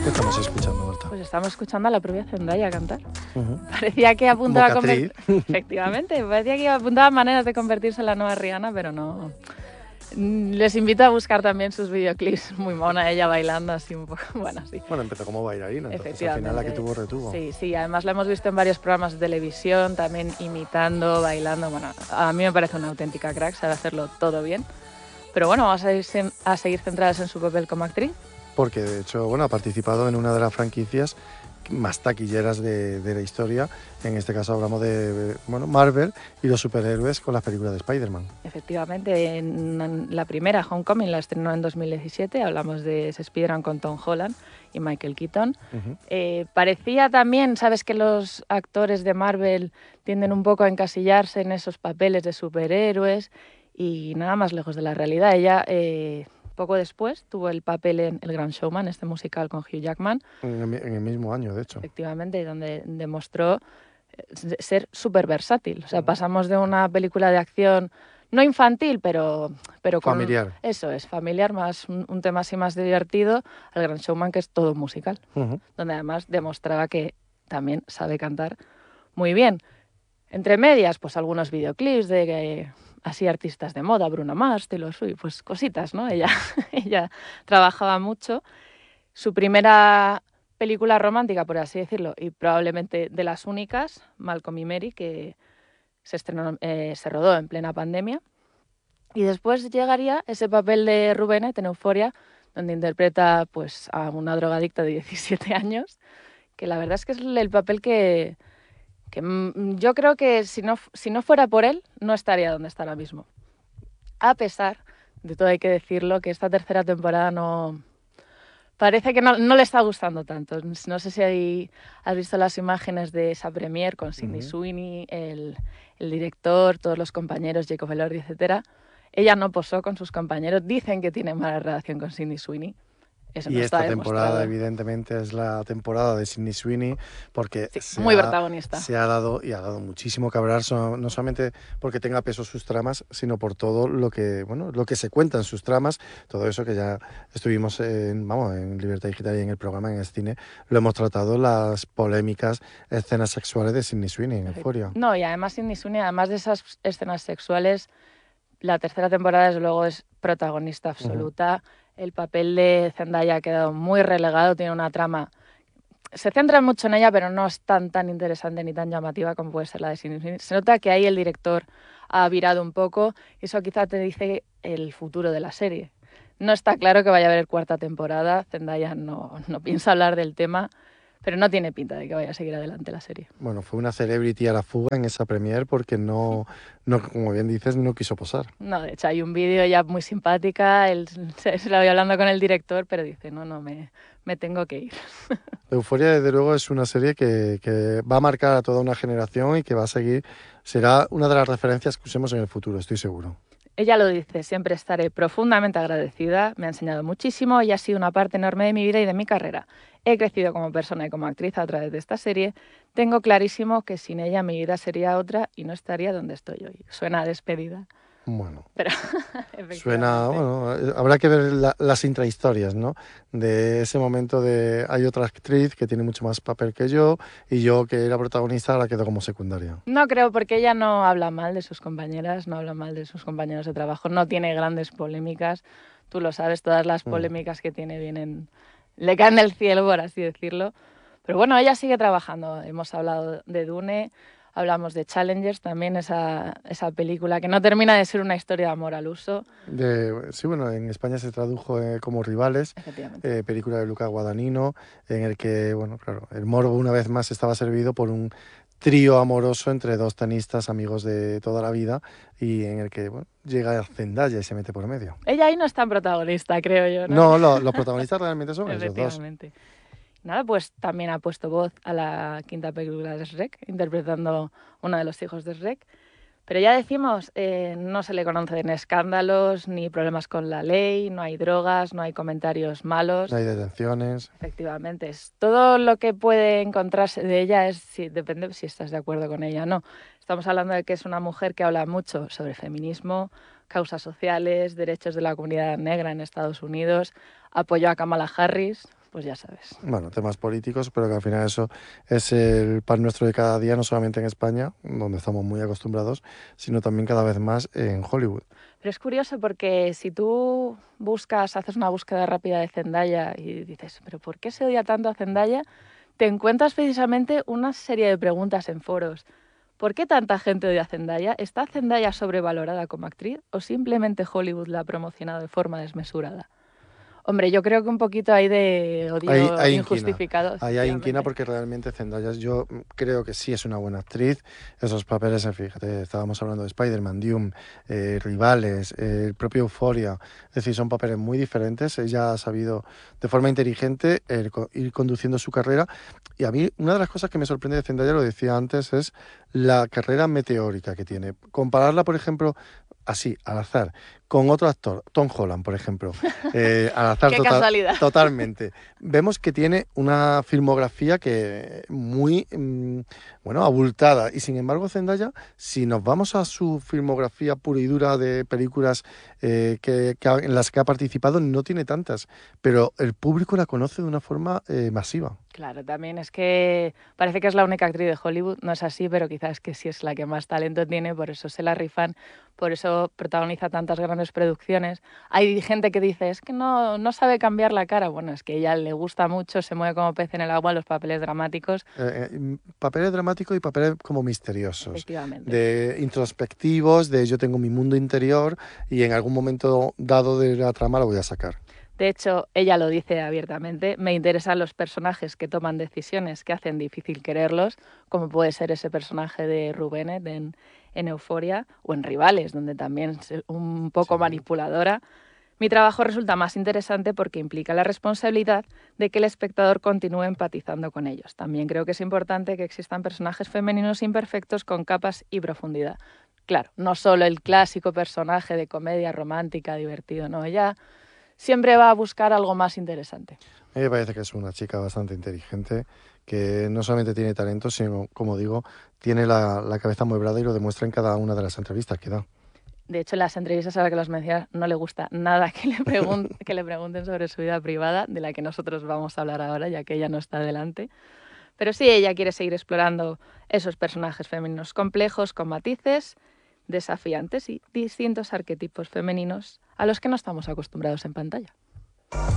¿Qué estamos escuchando, Marta? Pues estamos escuchando a la propia Zendaya cantar. Uh-huh. Parecía que apuntaba a Mocatriz. Efectivamente, parecía que apuntaba a maneras de convertirse en la nueva Rihanna, pero no. Les invito a buscar también sus videoclips. Muy mona ella bailando así un poco. Bueno, sí. Bueno, empezó como bailarina, entonces al Efectivamente. final la que tuvo retuvo. Sí, sí, además la hemos visto en varios programas de televisión, también imitando, bailando. Bueno, a mí me parece una auténtica crack, sabe hacerlo todo bien. Pero bueno, vamos a seguir centradas en su papel como actriz. Porque de hecho, bueno, ha participado en una de las franquicias más taquilleras de la historia. En este caso hablamos de Marvel y los superhéroes con las películas de Spider-Man. Efectivamente, en la primera, Homecoming, la estrenó en 2017, hablamos de ese Spider-Man con Tom Holland y Michael Keaton. Uh-huh. Parecía también, sabes que los actores de Marvel tienden un poco a encasillarse en esos papeles de superhéroes y nada más lejos de la realidad. Ella... poco después tuvo el papel en El Gran Showman, este musical con Hugh Jackman. En el mismo año, de hecho. Efectivamente, donde demostró ser súper versátil. O sea, pasamos de una película de acción no infantil, pero familiar. Eso es, familiar, más un tema así más divertido, al Gran Showman, que es todo musical, uh-huh. Donde además demostraba que también sabe cantar muy bien. Entre medias, pues algunos videoclips de así artistas de moda, Bruno Mars, Taylor Swift, pues cositas, ¿no? Ella trabajaba mucho. Su primera película romántica, por así decirlo, y probablemente de las únicas, Malcolm y Mary, que se rodó en plena pandemia. Y después llegaría ese papel de Rubenet en Euphoria, donde interpreta pues, a una drogadicta de 17 años, que la verdad es que es el papel que yo creo que si no fuera por él, no estaría donde está ahora mismo. A pesar de todo, hay que decirlo, que esta tercera temporada parece que no le está gustando tanto. No sé si has visto las imágenes de esa premiere con Sydney uh-huh. Sweeney, el director, todos los compañeros, Jacob Elordi, etc. Ella no posó con sus compañeros. Dicen que tiene mala relación con Sydney Sweeney. Eso y no esta temporada, evidentemente, es la temporada de Sydney Sweeney, porque sí, muy protagonista. Se ha dado muchísimo que hablar, no solamente porque tenga peso sus tramas, sino por todo lo que se cuenta en sus tramas, todo eso que ya estuvimos en Libertad Digital y en el programa, en el cine, lo hemos tratado, las polémicas escenas sexuales de Sydney Sweeney en Euphoria. No, y además Sydney Sweeney, además de esas escenas sexuales, la tercera temporada, desde luego, es protagonista absoluta. Uh-huh. El papel de Zendaya ha quedado muy relegado, tiene una trama... Se centra mucho en ella, pero no es tan interesante ni tan llamativa como puede ser la de Sydney Sweeney. Se nota que ahí el director ha virado un poco y eso quizá te dice el futuro de la serie. No está claro que vaya a haber cuarta temporada, Zendaya no piensa hablar del tema, pero no tiene pinta de que vaya a seguir adelante la serie. Bueno, fue una celebrity a la fuga en esa premiere porque no, como bien dices, no quiso posar. No, de hecho hay un vídeo ya muy simpática, él se la voy hablando con el director, pero dice, no, me tengo que ir. Euphoria, desde luego, es una serie que va a marcar a toda una generación y que va a seguir, será una de las referencias que usemos en el futuro, estoy seguro. Ella lo dice, siempre estaré profundamente agradecida, me ha enseñado muchísimo y ha sido una parte enorme de mi vida y de mi carrera. He crecido como persona y como actriz a través de esta serie. Tengo clarísimo que sin ella mi vida sería otra y no estaría donde estoy hoy. Suena a despedida. Bueno, pero suena, habrá que ver las intrahistorias, ¿no? De ese momento de hay otra actriz que tiene mucho más papel que yo y yo, que era protagonista, ahora quedo como secundaria. No creo, porque ella no habla mal de sus compañeras, no habla mal de sus compañeros de trabajo, no tiene grandes polémicas. Tú lo sabes, todas las polémicas que tiene le caen del cielo, por así decirlo. Pero bueno, ella sigue trabajando. Hemos hablado de Dune, hablamos de Challengers, también esa película que no termina de ser una historia de amor al uso. Sí, bueno, en España se tradujo como Rivales, película de Luca Guadagnino, en el que, bueno, claro, el morbo una vez más estaba servido por un trío amoroso entre dos tenistas amigos de toda la vida y en el que llega Zendaya y se mete por medio. Ella ahí no es tan protagonista, creo yo, ¿no? No, los protagonistas realmente son esos dos. Nada, pues también ha puesto voz a la quinta película de Shrek, interpretando uno de los hijos de Shrek. Pero ya decimos, no se le conocen escándalos ni problemas con la ley, no hay drogas, no hay comentarios malos. No hay detenciones. Efectivamente, todo lo que puede encontrarse de ella depende si estás de acuerdo con ella o no. Estamos hablando de que es una mujer que habla mucho sobre feminismo, causas sociales, derechos de la comunidad negra en Estados Unidos, apoyó a Kamala Harris, pues ya sabes. Bueno, temas políticos, pero que al final eso es el pan nuestro de cada día, no solamente en España, donde estamos muy acostumbrados, sino también cada vez más en Hollywood. Pero es curioso porque si tú haces una búsqueda rápida de Zendaya y dices, ¿pero por qué se odia tanto a Zendaya? Te encuentras precisamente una serie de preguntas en foros. ¿Por qué tanta gente odia a Zendaya? ¿Está Zendaya sobrevalorada como actriz o simplemente Hollywood la ha promocionado de forma desmesurada? Hombre, yo creo que un poquito hay de odio Hay inquina, injustificado, ahí hay inquina efectivamente. porque realmente Zendaya yo creo que sí es una buena actriz. Esos papeles, fíjate, estábamos hablando de Spider-Man, Doom, Rivales, el propio Euphoria, es decir, son papeles muy diferentes. Ella ha sabido de forma inteligente ir conduciendo su carrera y a mí una de las cosas que me sorprende de Zendaya, lo decía antes, es la carrera meteórica que tiene. Compararla, por ejemplo, así, al azar, con otro actor, Tom Holland, por ejemplo, al azar ¡Qué casualidad! totalmente. Vemos que tiene una filmografía que muy, bueno, abultada. Y sin embargo, Zendaya, si nos vamos a su filmografía pura y dura de películas en las que ha participado, no tiene tantas. Pero el público la conoce de una forma masiva. Claro, también es que parece que es la única actriz de Hollywood, no es así, pero quizás que sí es la que más talento tiene, por eso se la rifan, por eso protagoniza tantas grandes producciones. Hay gente que dice, es que no sabe cambiar la cara. Bueno, es que a ella le gusta mucho, se mueve como pez en el agua en los papeles dramáticos. Papeles dramáticos y papeles como misteriosos, Efectivamente. de introspectivos, de yo tengo mi mundo interior y en algún momento dado de la trama lo voy a sacar. De hecho, ella lo dice abiertamente, me interesan los personajes que toman decisiones que hacen difícil quererlos, como puede ser ese personaje de Rubenet en Euphoria o en Rivales, donde también es un poco manipuladora. Mi trabajo resulta más interesante porque implica la responsabilidad de que el espectador continúe empatizando con ellos. También creo que es importante que existan personajes femeninos imperfectos con capas y profundidad. Claro, no solo el clásico personaje de comedia romántica divertido, no, ella siempre va a buscar algo más interesante. A mí me parece que es una chica bastante inteligente, que no solamente tiene talento, sino, como digo, tiene la cabeza mueblada y lo demuestra en cada una de las entrevistas que da. De hecho, en las entrevistas a las que los menciona no le gusta nada que que le pregunten sobre su vida privada, de la que nosotros vamos a hablar ahora, ya que ella no está delante. Pero sí, ella quiere seguir explorando esos personajes femeninos complejos, con matices, desafiantes y distintos arquetipos femeninos a los que no estamos acostumbrados en pantalla.